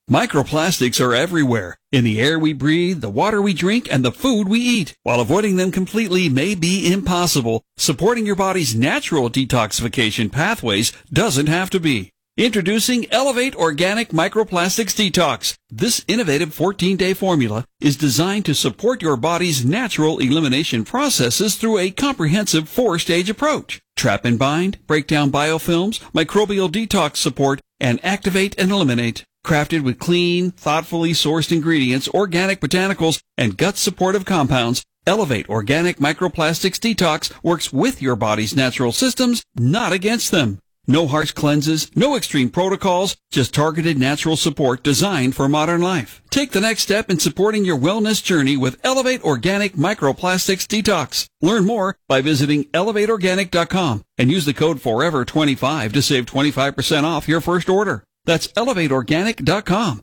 Microplastics are everywhere, in the air we breathe, the water we drink, and the food we eat. While avoiding them completely may be impossible, supporting your body's natural detoxification pathways doesn't have to be. Introducing Elevate Organic Microplastics Detox. This innovative 14-day formula is designed to support your body's natural elimination processes through a comprehensive 4-stage approach. Trap and bind, break down biofilms, microbial detox support, and activate and eliminate. Crafted with clean, thoughtfully sourced ingredients, organic botanicals, and gut-supportive compounds, Elevate Organic Microplastics Detox works with your body's natural systems, not against them. No harsh cleanses, no extreme protocols, just targeted natural support designed for modern life. Take the next step in supporting your wellness journey with Elevate Organic Microplastics Detox. Learn more by visiting elevateorganic.com and use the code FOREVER25 to save 25% off your first order. That's elevateorganic.com.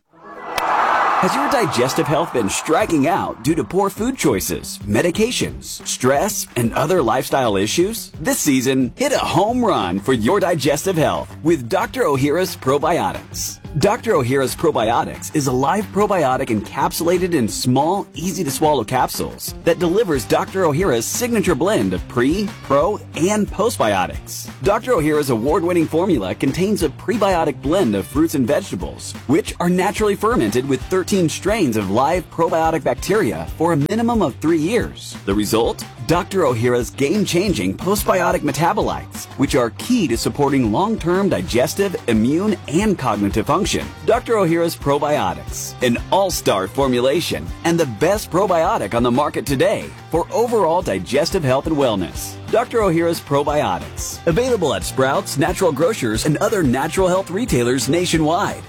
Has your digestive health been striking out due to poor food choices, medications, stress, and other lifestyle issues? This season, hit a home run for your digestive health with Dr. Ohhira's Probiotics. Dr. Ohhira's Probiotics is a live probiotic encapsulated in small, easy-to-swallow capsules that delivers Dr. Ohhira's signature blend of pre, pro, and postbiotics. Dr. Ohhira's award-winning formula contains a prebiotic blend of fruits and vegetables, which are naturally fermented with 13 strains of live probiotic bacteria for a minimum of 3 years. The result? Dr. Ohhira's game-changing postbiotic metabolites, which are key to supporting long-term digestive, immune, and cognitive function. Dr. Ohhira's Probiotics, an all-star formulation and the best probiotic on the market today for overall digestive health and wellness. Dr. Ohhira's Probiotics, available at Sprouts, Natural Grocers, and other natural health retailers nationwide.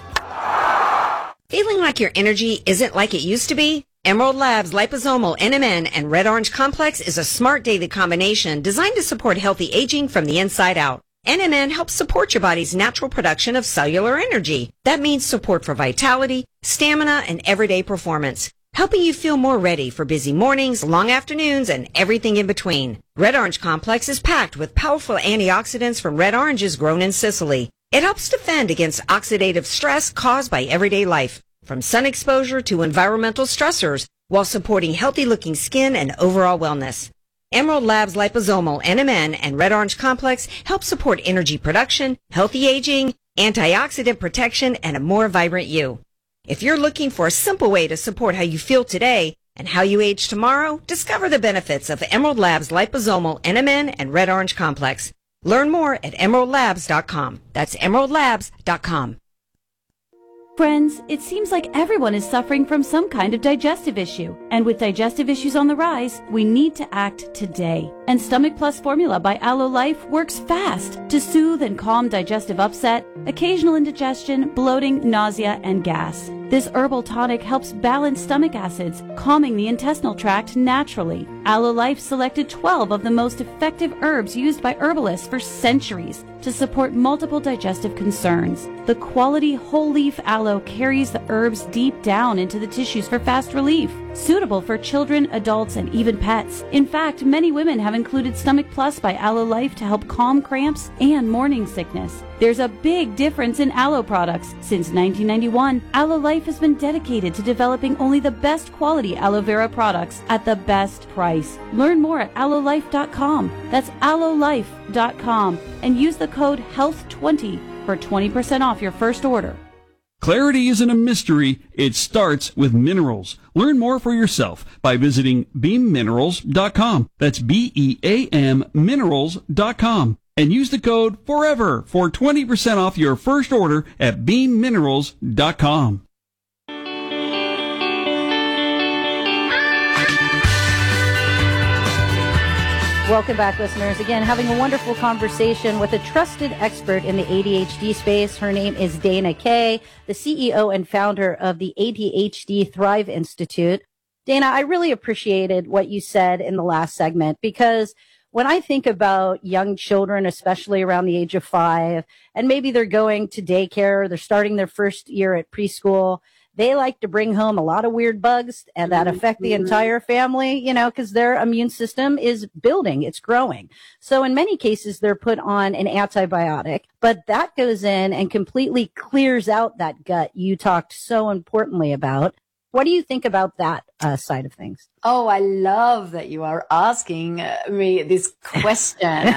Feeling like your energy isn't like it used to be? Emerald Labs Liposomal NMN and Red Orange Complex is a smart daily combination designed to support healthy aging from the inside out. NMN helps support your body's natural production of cellular energy. That means support for vitality, stamina, and everyday performance, helping you feel more ready for busy mornings, long afternoons, and everything in between. Red Orange Complex is packed with powerful antioxidants from red oranges grown in Sicily. It helps defend against oxidative stress caused by everyday life, from sun exposure to environmental stressors, while supporting healthy-looking skin and overall wellness. Emerald Labs Liposomal NMN and Red Orange Complex help support energy production, healthy aging, antioxidant protection, and a more vibrant you. If you're looking for a simple way to support how you feel today and how you age tomorrow, discover the benefits of Emerald Labs Liposomal NMN and Red Orange Complex. Learn more at emeraldlabs.com. That's emeraldlabs.com. Friends, it seems like everyone is suffering from some kind of digestive issue. And with digestive issues on the rise, we need to act today. And Stomach Plus formula by Aloe Life works fast to soothe and calm digestive upset, occasional indigestion, bloating, nausea, and gas. This herbal tonic helps balance stomach acids, calming the intestinal tract naturally. Aloe Life selected 12 of the most effective herbs used by herbalists for centuries to support multiple digestive concerns. The quality whole leaf aloe carries the herbs deep down into the tissues for fast relief, suitable for children, adults, and even pets. In fact, many women have included Stomach Plus by Aloe Life to help calm cramps and morning sickness. There's a big difference in aloe products. Since 1991, Aloe Life has been dedicated to developing only the best quality aloe vera products at the best price. Learn more at aloelife.com. That's aloelife.com, and use the code HEALTH20 for 20% off your first order. Clarity isn't a mystery. It starts with minerals. Learn more for yourself by visiting beamminerals.com. That's BEAM minerals.com. And use the code FOREVER for 20% off your first order at beamminerals.com. Welcome back, listeners. Again, having a wonderful conversation with a trusted expert in the ADHD space. Her name is Dana Kay, the CEO and founder of the ADHD Thrive Institute. Dana, I really appreciated what you said in the last segment, because when I think about young children, especially around the age of 5, and maybe they're going to daycare, they're starting their first year at preschool, they like to bring home a lot of weird bugs and that affect the entire family, you know, because their immune system is building, it's growing. So in many cases, they're put on an antibiotic, but that goes in and completely clears out that gut you talked so importantly about. What do you think about that side of things? Oh, I love that you are asking me this question.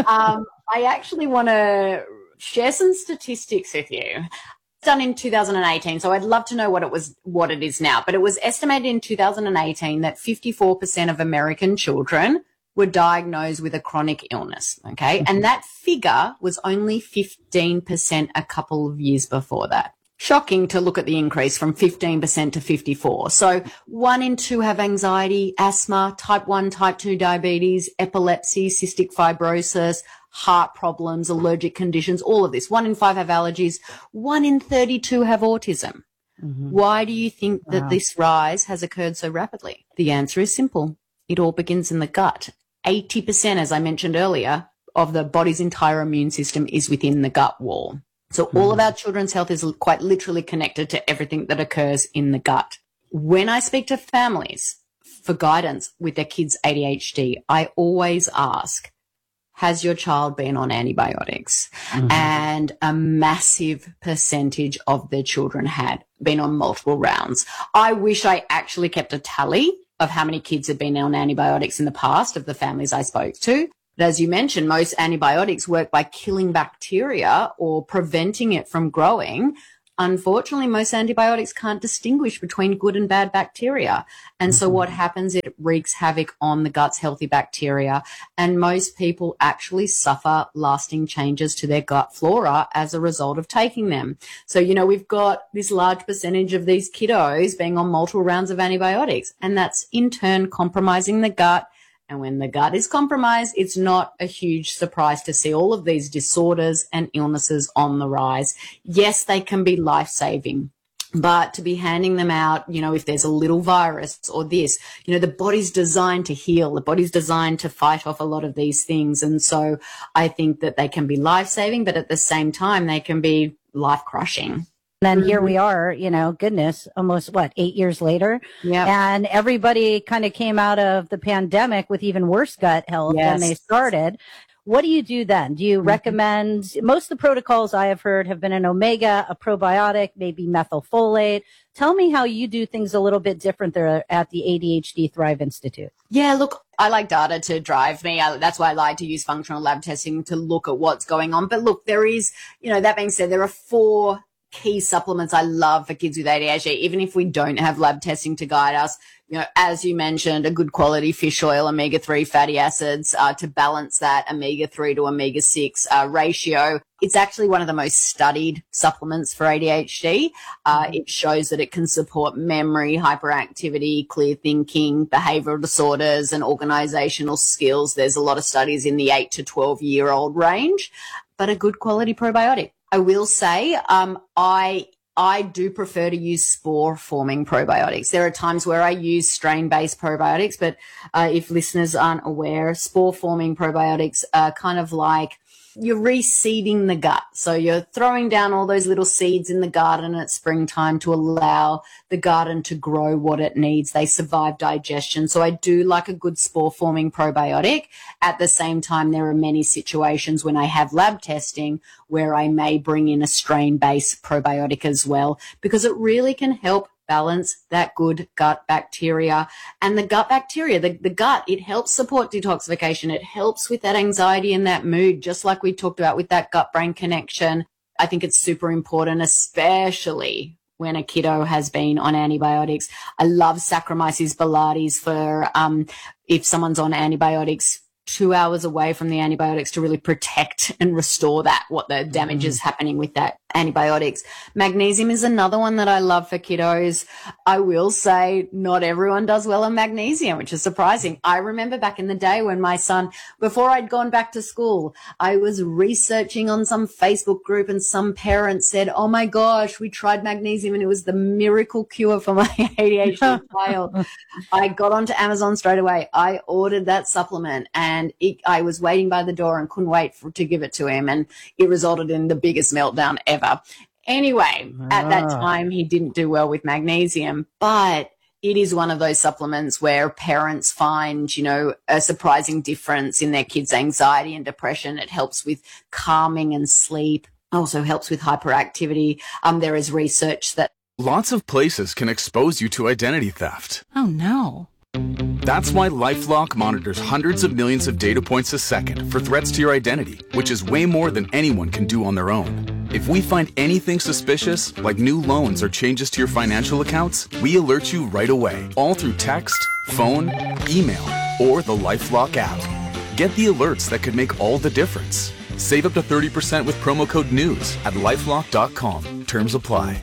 I actually want to share some statistics with you. Done in 2018, so I'd love to know what it is now. But it was estimated in 2018 that 54% of American children were diagnosed with a chronic illness. Okay, and that figure was only 15% a couple of years before that. Shocking to look at the increase from 15% to 54%. So 1 in 2 have anxiety, asthma, type 1, type 2 diabetes, epilepsy, cystic fibrosis, heart problems, allergic conditions, all of this. 1 in 5 have allergies. 1 in 32 have autism. Why do you think that this rise has occurred so rapidly? The answer is simple. It all begins in the gut. 80%, as I mentioned earlier, of the body's entire immune system is within the gut wall. So all of our children's health is quite literally connected to everything that occurs in the gut. When I speak to families for guidance with their kids' ADHD, I always ask, has your child been on antibiotics? And a massive percentage of their children had been on multiple rounds. I wish I actually kept a tally of how many kids had been on antibiotics in the past of the families I spoke to. But as you mentioned, most antibiotics work by killing bacteria or preventing it from growing. Unfortunately, most antibiotics can't distinguish between good and bad bacteria. And so what happens, it wreaks havoc on the gut's healthy bacteria. And most people actually suffer lasting changes to their gut flora as a result of taking them. So, you know, we've got this large percentage of these kiddos being on multiple rounds of antibiotics, and that's in turn compromising the gut. And when the gut is compromised, it's not a huge surprise to see all of these disorders and illnesses on the rise. Yes, they can be life-saving, but to be handing them out, you know, if there's a little virus or this, you know, the body's designed to heal. The body's designed to fight off a lot of these things. And so I think that they can be life-saving, but at the same time, they can be life-crushing. Then here we are, you know, goodness, almost 8 years later. Yeah. And everybody kind of came out of the pandemic with even worse gut health than they started. What do you do then? Do you recommend, most of the protocols I have heard have been an omega, a probiotic, maybe methylfolate. Tell me how you do things a little bit different there at the ADHD Thrive Institute. Yeah, look, I like data to drive me. That's why I like to use functional lab testing to look at what's going on. But look, there is, you know, that being said, there are 4 key supplements I love for kids with ADHD, even if we don't have lab testing to guide us. You know, as you mentioned, a good quality fish oil, omega-3 fatty acids to balance that omega-3 to omega-6 ratio. It's actually one of the most studied supplements for ADHD. It shows that it can support memory, hyperactivity, clear thinking, behavioral disorders, and organizational skills. There's a lot of studies in the 8 to 12-year-old range, but a good quality probiotic. I will say, I do prefer to use spore-forming probiotics. There are times where I use strain-based probiotics, but if listeners aren't aware, spore-forming probiotics are kind of like you're reseeding the gut. So you're throwing down all those little seeds in the garden at springtime to allow the garden to grow what it needs. They survive digestion. So I do like a good spore-forming probiotic. At the same time, there are many situations when I have lab testing where I may bring in a strain-based probiotic as well, because it really can help balance that good gut bacteria. And the gut bacteria, the gut, it helps support detoxification. It helps with that anxiety and that mood, just like we talked about with that gut-brain connection. I think it's super important, especially when a kiddo has been on antibiotics. I love Saccharomyces boulardii for if someone's on antibiotics 2 hours away from the antibiotics to really protect and restore that, what the damage is happening with that antibiotics. Magnesium is another one that I love for kiddos. I will say not everyone does well on magnesium, which is surprising. I remember back in the day when my son, before I'd gone back to school, I was researching on some Facebook group and some parents said, oh my gosh, we tried magnesium and it was the miracle cure for my ADHD child. I got onto Amazon straight away. I ordered that supplement and I was waiting by the door and couldn't wait to give it to him. And it resulted in the biggest meltdown ever. Anyway, at that time, he didn't do well with magnesium, but it is one of those supplements where parents find, you know, a surprising difference in their kids' anxiety and depression. It helps with calming and sleep, also helps with hyperactivity. There is research that lots of places can expose you to identity theft. Oh, no. That's why LifeLock monitors hundreds of millions of data points a second for threats to your identity, which is way more than anyone can do on their own. If we find anything suspicious, like new loans or changes to your financial accounts, we alert you right away, all through text, phone, email, or the LifeLock app. Get the alerts that could make all the difference. Save up to 30% with promo code NEWS at LifeLock.com. Terms apply.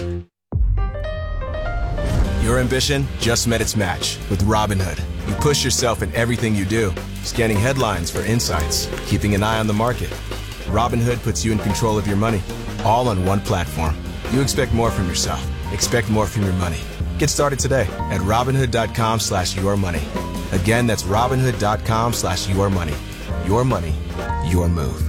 Your ambition just met its match with Robinhood. You push yourself in everything you do, scanning headlines for insights, keeping an eye on the market. Robinhood puts you in control of your money, all on one platform. You expect more from yourself. Expect more from your money. Get started today at Robinhood.com/yourmoney. Again, that's Robinhood.com/yourmoney. Your money, your move.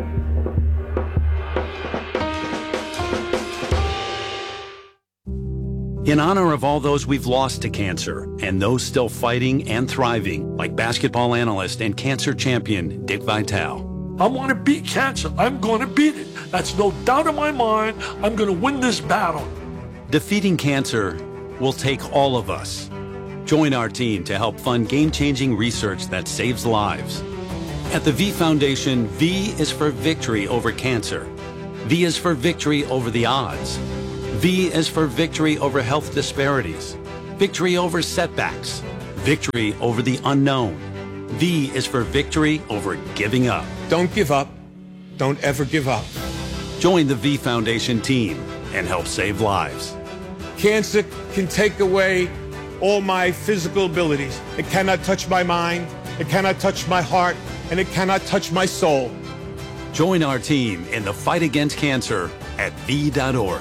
In honor of all those we've lost to cancer and those still fighting and thriving, like basketball analyst and cancer champion Dick Vitale. I want to beat cancer. I'm going to beat it. That's no doubt in my mind. I'm going to win this battle. Defeating cancer will take all of us. Join our team to help fund game-changing research that saves lives. At the V Foundation, V is for victory over cancer. V is for victory over the odds. V is for victory over health disparities, victory over setbacks, victory over the unknown. V is for victory over giving up. Don't give up. Don't ever give up. Join the V Foundation team and help save lives. Cancer can take away all my physical abilities. It cannot touch my mind, it cannot touch my heart, and it cannot touch my soul. Join our team in the fight against cancer at V.org.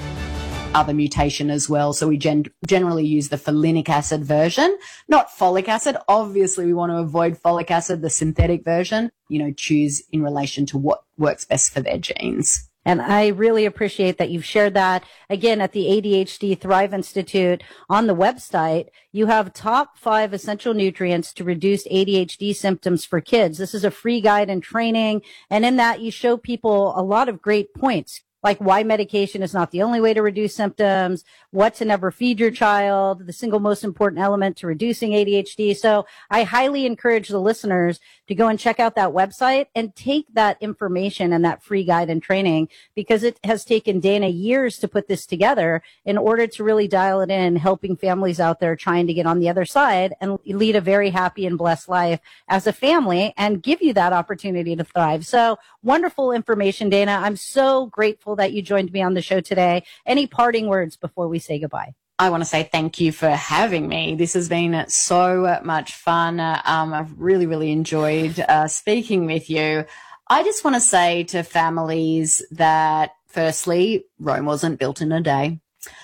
Other mutation as well. So we generally use the folinic acid version, not folic acid. Obviously, we want to avoid folic acid, the synthetic version, you know, choose in relation to what works best for their genes. And I really appreciate that you've shared that. Again, at the ADHD Thrive Institute on the website, you have top 5 essential nutrients to reduce ADHD symptoms for kids. This is a free guide and training. And in that, you show people a lot of great points, like why medication is not the only way to reduce symptoms, what to never feed your child, the single most important element to reducing ADHD. So I highly encourage the listeners to go and check out that website and take that information and that free guide and training, because it has taken Dana years to put this together in order to really dial it in, helping families out there trying to get on the other side and lead a very happy and blessed life as a family and give you that opportunity to thrive. So wonderful information, Dana. I'm so grateful that you joined me on the show today. Any parting words before we say goodbye? I want to say thank you for having me. This has been so much fun. I've really, really enjoyed speaking with you. I just want to say to families that, firstly, Rome wasn't built in a day.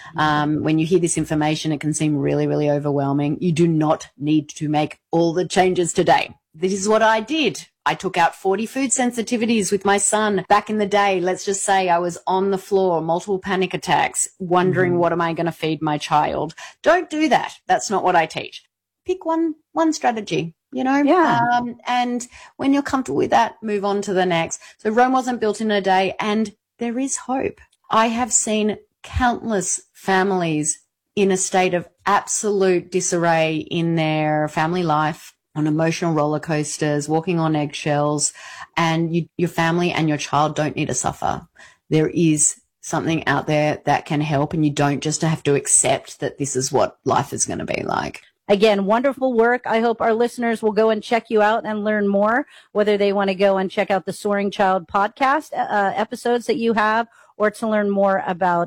When you hear this information, it can seem really, really overwhelming. You do not need to make all the changes today. This is what I did. I took out 40 food sensitivities with my son back in the day. Let's just say I was on the floor, multiple panic attacks, wondering what am I going to feed my child? Don't do that. That's not what I teach. Pick one strategy, you know? Yeah. And when you're comfortable with that, move on to the next. So Rome wasn't built in a day, and there is hope. I have seen countless families in a state of absolute disarray in their family life, on emotional roller coasters, walking on eggshells, and your family and your child don't need to suffer. There is something out there that can help, and you don't just have to accept that this is what life is going to be like. Again, wonderful work. I hope our listeners will go and check you out and learn more, whether they want to go and check out the Soaring Child podcast episodes that you have, or to learn more about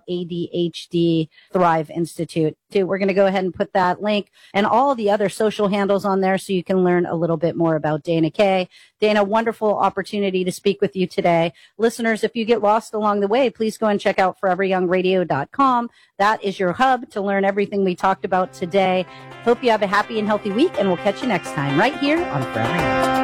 ADHD Thrive Institute. We're going to go ahead and put that link and all the other social handles on there so you can learn a little bit more about Dana Kay. Dana, wonderful opportunity to speak with you today. Listeners, if you get lost along the way, please go and check out foreveryoungradio.com. That is your hub to learn everything we talked about today. Hope you have a happy and healthy week, and we'll catch you next time right here on Forever Young.